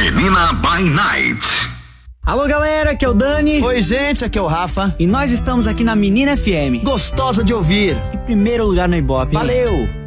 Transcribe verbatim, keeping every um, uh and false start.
Menina by Night. Alô galera, aqui é o Dani. Oi gente, aqui é o Rafa. E nós estamos aqui na Menina F M. Gostosa de ouvir. Em primeiro lugar no Ibope. Valeu!